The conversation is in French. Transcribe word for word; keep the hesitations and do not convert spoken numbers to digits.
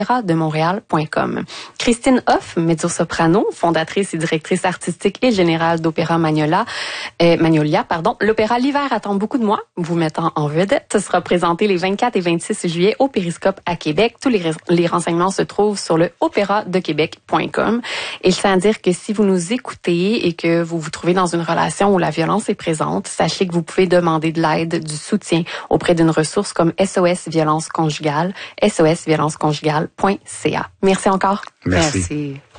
de montréal point com. Christine Hoff, mezzo-soprano, fondatrice et directrice artistique et générale d'Opéra Magnolia, euh, Magnolia, pardon. L'opéra L'hiver attend beaucoup de moi, vous mettant en vedette. Ce sera présenté les vingt-quatre et vingt-six juillet au Périscope à Québec. Tous les, les renseignements se trouvent sur le opéra de québec point com. Et je tiens à dire que si vous nous écoutez et que vous vous trouvez dans une relation où la violence est présente, sachez que vous pouvez demander de l'aide, du soutien auprès d'une ressource comme S O S Violence Conjugale, S O S Violence Conjugale. .ca. Merci encore. Merci. Merci.